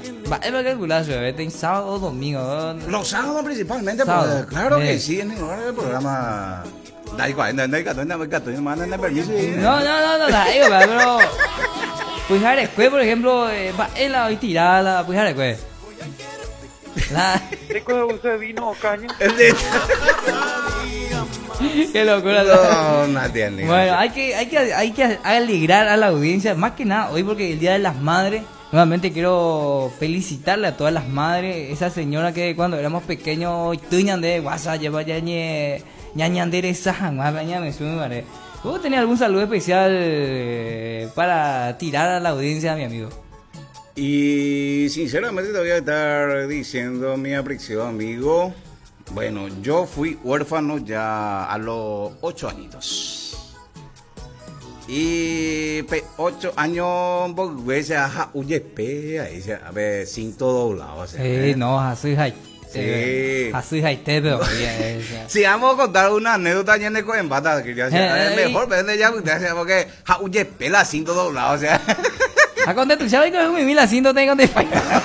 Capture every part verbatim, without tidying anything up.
Va, es para calcular, vete en sábado o domingo. Los sábados principalmente, Sábado. pues, claro que Eh. sí, en el programa. Dai cuenta, dai cuenta, dai cuenta, mandan permiso. No, no, no, no, no, digo, pero. Pues Arecué, por ejemplo, eh, va en la hoy tirada, pues Arecué. La... ¿De qué uso vino o caña? Qué locura. No, no atiende. Bueno, hay que, hay que, hay que alegrar a la audiencia, más que nada hoy porque el Día de las Madres. Nuevamente quiero felicitarle a todas las madres, esa señora que cuando éramos pequeños, tuñan de WhatsApp, lleva ya ñe, ñañandere sajan, más baña me sube, vale. ¿Vos tenés algún saludo especial eh, para tirar a la audiencia, mi amigo? Y sinceramente te voy a estar diciendo, mi apreciado amigo, bueno, yo fui huérfano ya a los ocho añitos. Y pe, ocho años, veces a uyepe, ahí se a ver, cinto doblado. Sí, eh, no, así hay. Sí. Así hay, te veo. Si vamos a contar una anécdota llena de coembata, que ya sea, eh, mejor vende ya, porque a uyepe la cinto doblado, o sea. A contar tu chavo y que mi mila cinto tengo de fallar.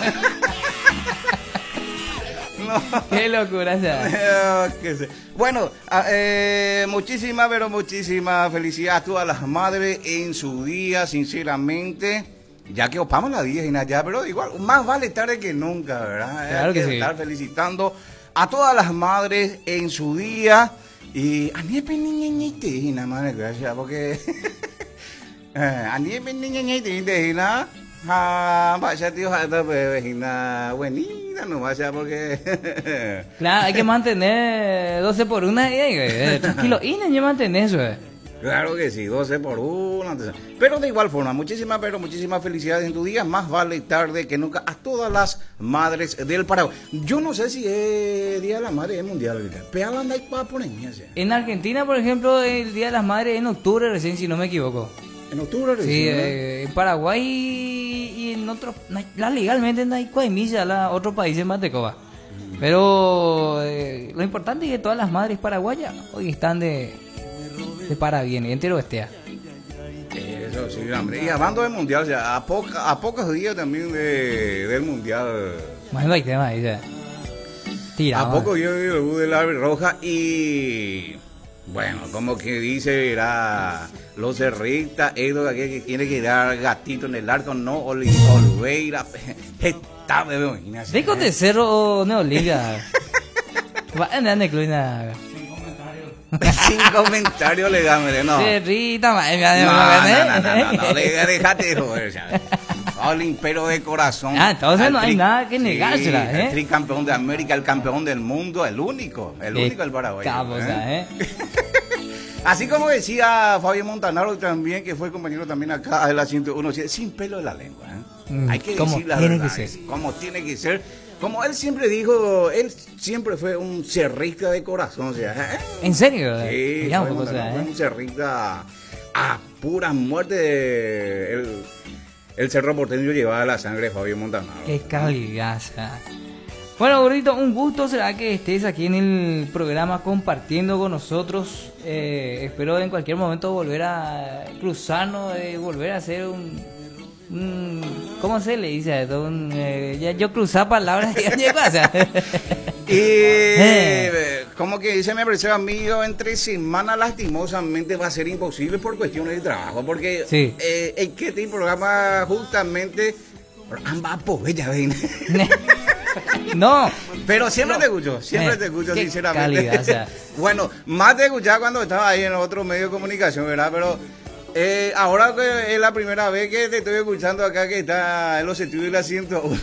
No. Qué locura, o sea. Bueno, eh, muchísimas, pero muchísimas felicidades a todas las madres en su día, sinceramente. Ya que opamos la día y nada, ya, pero igual, más vale tarde que nunca, ¿verdad? Claro que, que sí. Estar felicitando a todas las madres en su día. Y a mí es niñeñite, nada más, gracias, porque. A mí es niñeñite, nada. Ah, vaya tío, vecina buenita, no vaya porque... Claro, hay que mantener doce por una y tranquilo, y no hay que mantener eso. Claro que sí, doce por una. Pero de igual forma, muchísimas, pero muchísimas felicidades en tu día. Más vale tarde que nunca a todas las madres del Paraguay. Yo no sé si es Día de la Madre es mundial, pero anda y por ahí. En Argentina, por ejemplo, el Día de las Madres es en octubre recién, si no me equivoco. En octubre recién. Sí, eh, en Paraguay y en otros, la legalmente no hay coimilla, la otros países más de coba. Pero eh, lo importante es que todas las madres paraguayas hoy están de, de para bien, entero estea. Eso sí, hombre. Y hablando del mundial, ya a, poca, a pocos días también de, del mundial. Bueno, hay tema ahí, ya. Tira, a pocos días del debut del Ave Roja y. Bueno, como que dice, era los cerristas, Edo que tiene que dar gatito en el arco, no Oliveira, está bebé, imagínate. Digo de cerro Neolivia. Va a andar en cluina. Sin comentario le dame, no. Cerrita, madre mía, no, no, no, no, no, no, déjate de joder, ¿sabes? Olimpero de corazón. Ah, entonces no hay tri, nada que negársela, sí, ¿eh? El tricampeón de América, el campeón del mundo, el único, el único del Paraguay. ¿eh? ¿eh? Así como decía Fabio Montanaro también, que fue compañero también acá de la ciento uno, sin pelo de la lengua, ¿eh? Mm, hay que decir la verdad, que ser? Como tiene que ser. Como él siempre dijo, él siempre fue un cerrista de corazón, o sea, ¿eh? ¿En serio? Sí, fue, Montanaro, sea, ¿eh? fue un cerrista a pura muerte de, el, el Cerro Porteño llevaba la sangre de Fabio Montanaro. Qué calidad. Bueno, gordito, un gusto será que estés aquí en el programa compartiendo con nosotros. Eh, espero en cualquier momento volver a cruzarnos, eh, volver a hacer un, un... ¿Cómo se le dice a esto? Un, eh, ya, yo cruzar palabras y ya pasa. Y eh. como que dice mi apreciado amigo, entre semanas lastimosamente va a ser imposible por cuestiones de trabajo, porque sí. eh, es que este programa justamente ambas ya ven. No, pero siempre no. te escucho, siempre eh, te escucho sinceramente. Calidad, o sea. Bueno, más te escuchaba cuando estaba ahí en otro medio de comunicación, ¿verdad? Pero eh, ahora que es la primera vez que te estoy escuchando acá que está en los estudios de la ciento uno.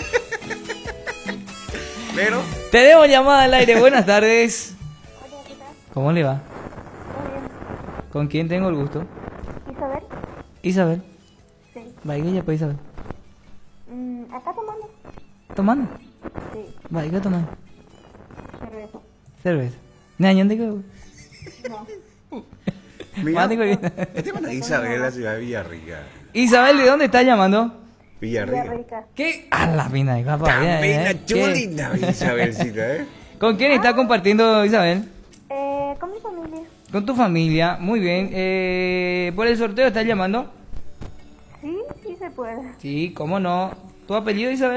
Pero tenemos llamada al aire. Buenas tardes. ¿Cómo le va? Muy bien. ¿Con quién tengo el gusto? Isabel. Isabel. Sí. Vaya, pues Isabel. Mm, acá tomando. ¿Tomando? Sí. Vaya, ¿qué tomando? Cerveza. Cerveza. ¿Nañón de qué? No. Mira, este es Isabel de la ciudad de Villarrica. Isabel, ¿de dónde estás llamando? Villarrica. Villarrica. ¿Qué? A la pina de guapa. También eh, chulita, Isabelcita, ¿eh? ¿Con quién está compartiendo, Isabel? Eh, con mi familia. Con tu familia, muy bien. Eh, ¿Por el sorteo estás llamando? Sí, sí se puede. Sí, cómo no. ¿Tu apellido, Isabel?